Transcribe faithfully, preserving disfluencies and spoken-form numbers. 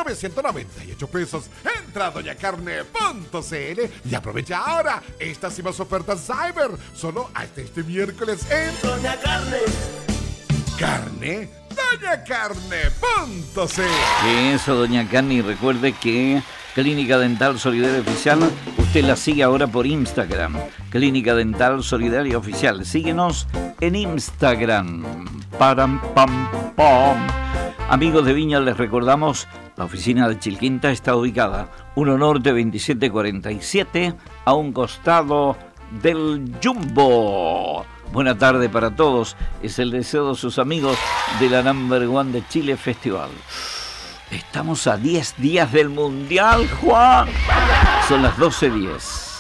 novecientos noventa y ocho pesos. Entra a doña carne punto c l y aprovecha ahora estas y más ofertas Cyber. Solo hasta este miércoles en Doña Carne. Carne, doña carne punto c l. Eso, doña Carne, y recuerde que Clínica Dental Solidaria Oficial, usted la sigue ahora por Instagram. Clínica Dental Solidaria Oficial. Síguenos en Instagram. Param, pam, pam. Amigos de Viña, les recordamos, la oficina de Chilquinta está ubicada uno Norte veintisiete cuarenta y siete, a un costado del Jumbo. Buena tarde para todos. Es el deseo de sus amigos de la Number One de Chile Festival. Estamos a diez días del Mundial, Juan. Son las doce diez.